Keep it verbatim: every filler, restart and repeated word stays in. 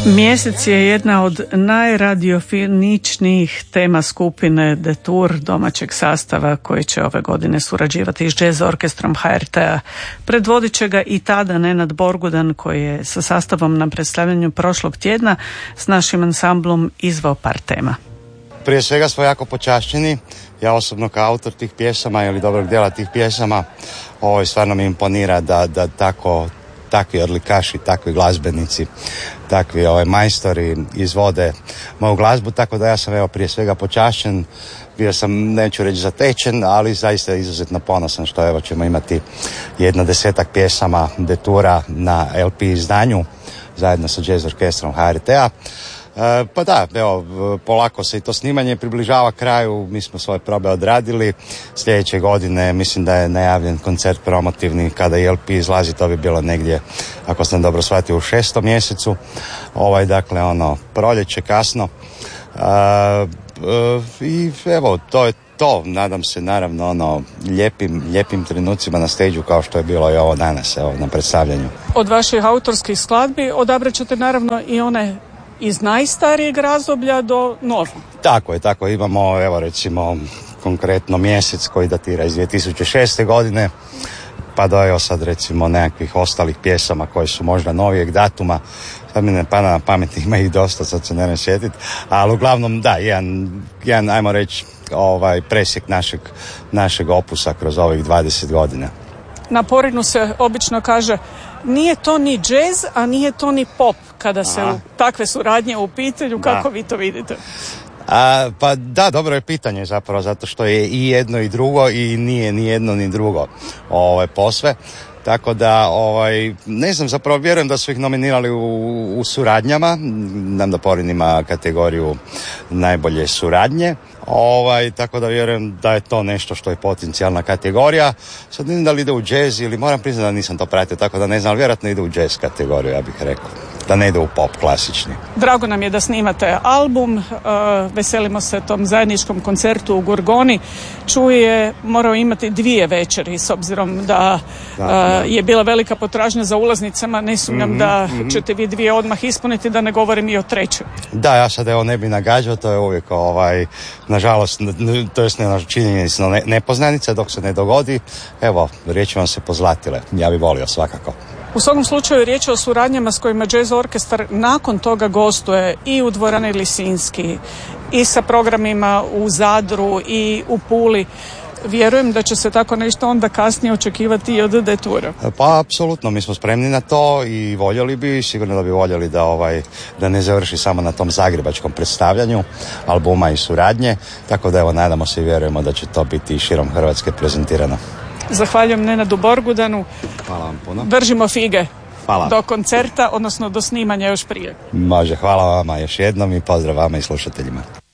Mjesec je jedna od najradiofoničnijih tema skupine Detour domaćeg sastava koji će ove godine surađivati s Jazz orkestrom H R T-a. Predvodit će ga i tada Nenad Borgudan koji je sa sastavom na predstavljanju prošlog tjedna s našim ansamblom izvao par tema. Prije svega smo jako počašćeni. Ja osobno kao autor tih pjesama ili dobrog dijela tih pjesama, ovo stvarno mi imponira da, da tako takvi odlikaši, takvi glazbenici, takvi ovaj, majstori izvode moju glazbu, tako da ja sam evo prije svega počašćen, bio sam, neću reći zatečen, ali zaista izuzetno ponosan što evo ćemo imati jedna desetak pjesama Detoura na L P izdanju zajedno sa Jazz orkestrom H R T-a. E, pa da, evo, polako se i to snimanje približava kraju, mi smo svoje probe odradili, sljedeće godine mislim da je najavljen koncert promotivni kada i L P izlazi, to bi bilo negdje, ako sam dobro shvatio, u šestom mjesecu, ovaj, dakle, ono, proljeće kasno. E, e, I evo, to je to, nadam se naravno ono lijepim, lijepim trenucima na stage kao što je bilo i ovo danas, evo, na predstavljanju. Od vaših autorskih skladbi odabrat ćete naravno i one iz najstarijeg razdoblja do novog. Tako je, tako imamo, evo recimo konkretno mjesec koji datira iz dvije tisuće šeste godine, pa do evo sad recimo nekakvih ostalih pjesama koje su možda novijeg datuma. Sad mi ne pada na pamet, ima ih dosta, sad se ne ne sjetiti, ali uglavnom da, jedan, jedan ajmo reći, ovaj presjek našeg, našeg opusa kroz ovih dvadeset godina. Na Porinu se obično kaže nije to ni jazz, a nije to ni pop kada se u takve suradnje u pitanju, kako da. Vi to vidite? A, pa da, dobro je pitanje zapravo, zato što je i jedno i drugo i nije ni jedno ni drugo ovaj, posve. Tako da, ovaj, ne znam, zapravo vjerujem da su ih nominirali u, u suradnjama. Znam da Porin ima kategoriju najbolje suradnje. Ovaj, tako da vjerujem da je to nešto što je potencijalna kategorija. Sad ne znam da li ide u jazz ili moram priznati da nisam to pratio, tako da ne znam, ali vjerojatno ide u jazz kategoriju, ja bih rekao. Da ne ide u pop klasični. Drago nam je da snimate album, uh, veselimo se tom zajedničkom koncertu u Gorgoni. Čuje morao imati dvije večeri s obzirom da, da, uh, da. je bila velika potražnja za ulaznicama, ne sumnjam mm-hmm, da mm-hmm. ćete vi dvije odmah ispuniti, da ne govorim i o trećoj. Da, ja sad evo ne bi nagađao, to je uvijek ovaj, nažalost, to je činjenica ne, nepoznanica dok se ne dogodi. Evo, riječi vam se pozlatile, ja bi volio svakako. U svakom slučaju riječ je o suradnjama s kojima Jazz orkestar nakon toga gostuje i u dvorani Lisinski i sa programima u Zadru i u Puli. Vjerujem da će se tako nešto onda kasnije očekivati i od Detoura. Pa apsolutno, mi smo spremni na to i voljeli bi, sigurno da bi voljeli da ovaj da ne završi samo na tom zagrebačkom predstavljanju albuma i suradnje, tako da evo nadamo se i vjerujemo da će to biti i širom Hrvatske prezentirano. Zahvaljujem Nenadu Borgudanu. Hvala vam puno. Držimo fige. Hvala. Do koncerta, odnosno do snimanja još prije. Može, hvala vama još jednom i pozdrav vama i slušateljima.